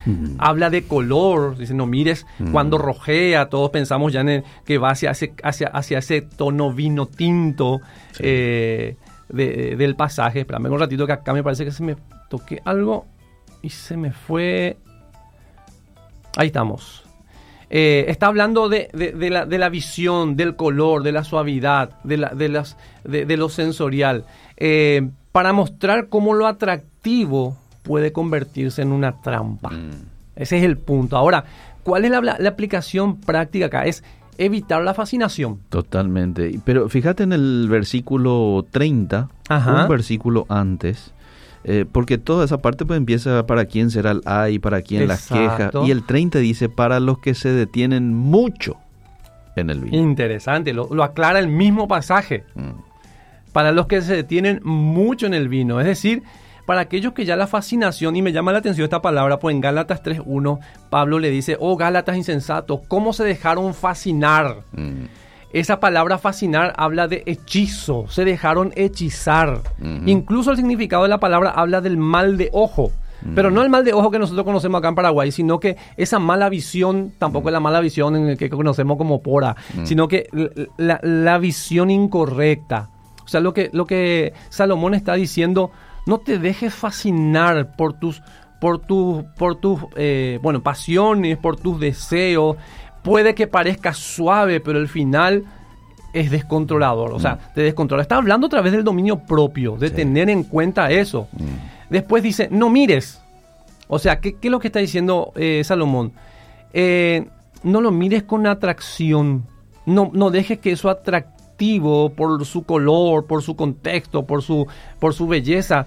Habla de color, dice, no mires cuando rojea, todos pensamos ya que va hacia ese tono vino tinto del pasaje. Espérame un ratito que acá me parece que se me toqué algo y se me fue. Ahí estamos. Está hablando de la visión, del color, de la suavidad, de lo sensorial, para mostrar cómo lo atractivo puede convertirse en una trampa. Ese es el punto. Ahora, ¿cuál es la aplicación práctica acá? Es evitar la fascinación. Totalmente. Pero fíjate en el versículo 30, un versículo antes, porque toda esa parte pues empieza para quién será el ay, para quién las quejas. Y el 30 dice para los que se detienen mucho en el vino. Interesante, lo aclara el mismo pasaje. Para los que se detienen mucho en el vino. Es decir, para aquellos que ya la fascinación, y me llama la atención esta palabra, pues en Gálatas 3:1, Pablo le dice, oh Gálatas insensatos, ¿cómo se dejaron fascinar? Esa palabra fascinar habla de hechizo, se dejaron hechizar. Incluso el significado de la palabra habla del mal de ojo. Pero no el mal de ojo que nosotros conocemos acá en Paraguay, sino que esa mala visión, tampoco es la mala visión en el que conocemos como pora, sino que la visión incorrecta. O sea, lo que Salomón está diciendo, no te dejes fascinar por tus pasiones, por tus deseos. Puede que parezca suave, pero al final es descontrolador. O sea, te descontrola. Está hablando a través del dominio propio, de tener en cuenta eso. Después dice, no mires. O sea, ¿qué es lo que está diciendo Salomón? No lo mires con atracción. No dejes que eso atractivo por su color, por su contexto, por su belleza,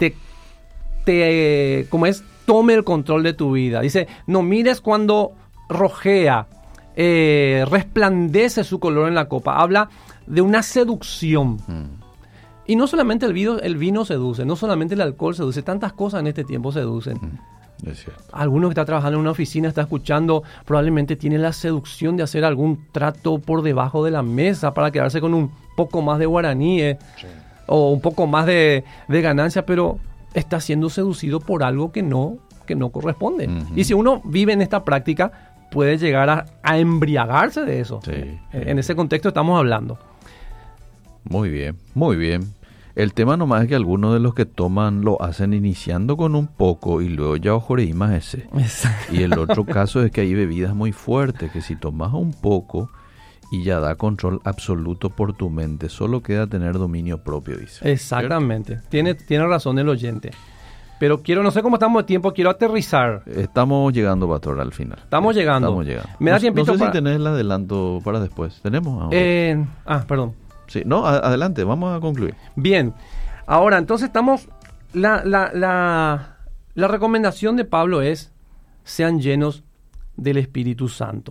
tome el control de tu vida. Dice, no mires cuando rojea, resplandece su color en la copa. Habla de una seducción. Y no solamente el vino seduce, no solamente el alcohol seduce, tantas cosas en este tiempo seducen. Es cierto. Alguno que está trabajando en una oficina, está escuchando, probablemente tiene la seducción de hacer algún trato por debajo de la mesa para quedarse con un poco más de guaraní o un poco más de ganancia, pero está siendo seducido por algo que no corresponde. Y si uno vive en esta práctica, puede llegar a embriagarse de eso. En ese contexto estamos hablando. Muy bien, muy bien. El tema nomás es que algunos de los que toman lo hacen iniciando con un poco y luego ya ojoreí más ese. Y el otro caso es que hay bebidas muy fuertes que si tomas un poco y ya da control absoluto por tu mente, solo queda tener dominio propio, dice. Exactamente. Tiene razón el oyente. Pero no sé cómo estamos de tiempo, quiero aterrizar. Estamos llegando, Pastor, al final. Estamos llegando. Me da tiempito. No sé si tenés el adelanto para después. ¿Tenemos? Perdón. Sí, no, adelante, vamos a concluir. Bien, ahora entonces estamos, la recomendación de Pablo es, sean llenos del Espíritu Santo.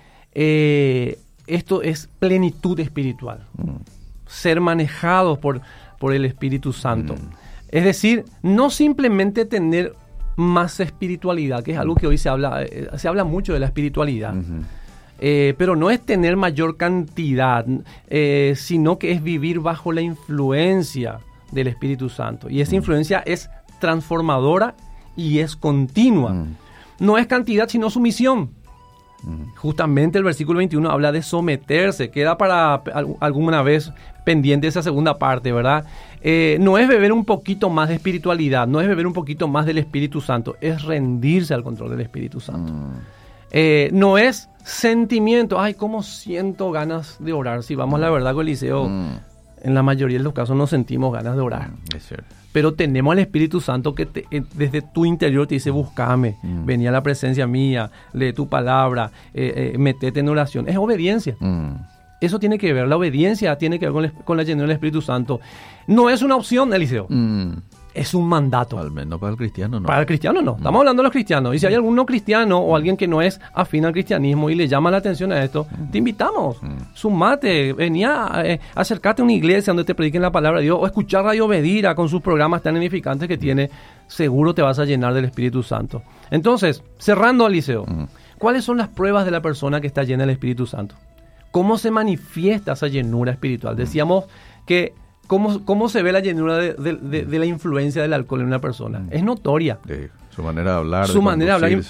Esto es plenitud espiritual, ser manejados por el Espíritu Santo. Es decir, no simplemente tener más espiritualidad, que es algo que hoy se habla mucho de la espiritualidad. Pero no es tener mayor cantidad, sino que es vivir bajo la influencia del Espíritu Santo. Y esa influencia es transformadora y es continua. No es cantidad, sino sumisión. Justamente el versículo 21 habla de someterse. Queda para alguna vez pendiente esa segunda parte, ¿verdad? No es beber un poquito más de espiritualidad, no es beber un poquito más del Espíritu Santo, es rendirse al control del Espíritu Santo. No es sentimiento, ay, cómo siento ganas de orar. Si vamos a la verdad con Eliseo, en la mayoría de los casos no sentimos ganas de orar. Es cierto. Pero tenemos al Espíritu Santo que desde tu interior te dice, búscame, vení a la presencia mía, lee tu palabra, metete en oración. Es obediencia. Eso tiene que ver, la obediencia tiene que ver con la llenura del Espíritu Santo. No es una opción, Eliseo. Es un mandato. Al menos para el cristiano no. Para el cristiano no. Estamos hablando de los cristianos. Y si hay algún no cristiano o alguien que no es afín al cristianismo y le llama la atención a esto, te invitamos. Sumate, acércate a una iglesia donde te prediquen la palabra de Dios o escuchar Radio Bedira con sus programas tan edificantes que tiene. Seguro te vas a llenar del Espíritu Santo. Entonces, cerrando, Eliseo, ¿cuáles son las pruebas de la persona que está llena del Espíritu Santo? ¿Cómo se manifiesta esa llenura espiritual? Decíamos que ¿Cómo se ve la llenura de la influencia del alcohol en una persona? Es notoria. Su manera de hablar. Su manera de hablar.